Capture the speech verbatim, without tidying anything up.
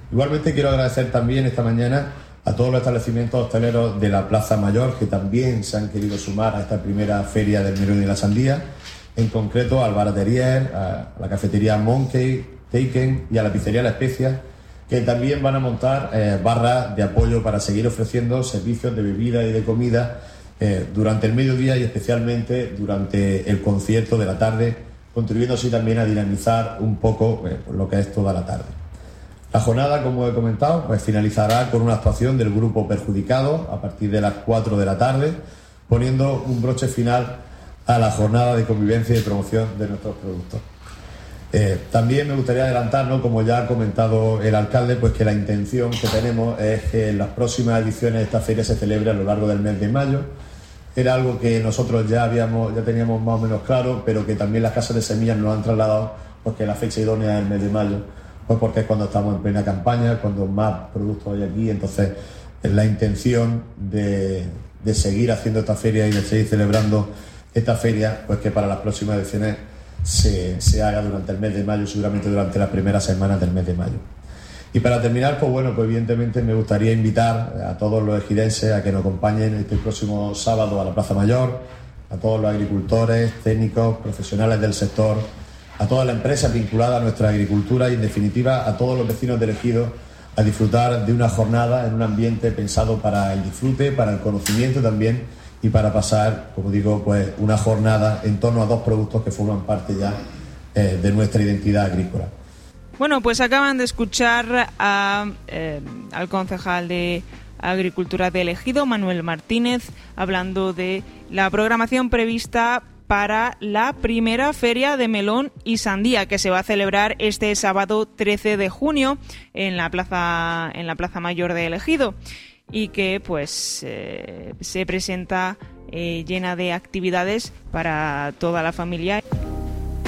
Igualmente quiero agradecer también esta mañana a todos los establecimientos hosteleros de la Plaza Mayor que también se han querido sumar a esta primera feria del melón y la sandía, en concreto al Bar Atelier, a la cafetería Monkey, Taken y a la pizzería La Especia, que también van a montar eh, barras de apoyo para seguir ofreciendo servicios de bebida y de comida eh, durante el mediodía y especialmente durante el concierto de la tarde, contribuyendo así también a dinamizar un poco eh, lo que es toda la tarde. La jornada, como he comentado, pues finalizará con una actuación del grupo Perjudicado a partir de las cuatro de la tarde, poniendo un broche final a la jornada de convivencia y de promoción de nuestros productos. Eh, también me gustaría adelantar, ¿no?, como ya ha comentado el alcalde, pues que la intención que tenemos es que en las próximas ediciones de esta feria se celebre a lo largo del mes de mayo. Era algo que nosotros ya habíamos, ya teníamos más o menos claro, pero que también las casas de semillas nos han trasladado, porque la fecha idónea es el mes de mayo, pues porque es cuando estamos en plena campaña, cuando más productos hay aquí. Entonces la intención de, de seguir haciendo esta feria y de seguir celebrando esta feria, pues que para las próximas ediciones se, se haga durante el mes de mayo, seguramente durante las primeras semanas del mes de mayo. Y para terminar, pues bueno, pues evidentemente me gustaría invitar a todos los ejidenses a que nos acompañen este próximo sábado a la Plaza Mayor, a todos los agricultores, técnicos, profesionales del sector, a todas las empresas vinculadas a nuestra agricultura y, en definitiva, a todos los vecinos del ejido a disfrutar de una jornada en un ambiente pensado para el disfrute, para el conocimiento también y para pasar, como digo, pues una jornada en torno a dos productos que forman parte ya eh, de nuestra identidad agrícola. Bueno, pues acaban de escuchar a, eh, al concejal de Agricultura del Ejido, Manuel Martínez, hablando de la programación prevista para la primera feria de melón y sandía, que se va a celebrar este sábado trece de junio en la plaza en la Plaza Mayor del Ejido, y que pues eh, se presenta eh, llena de actividades para toda la familia.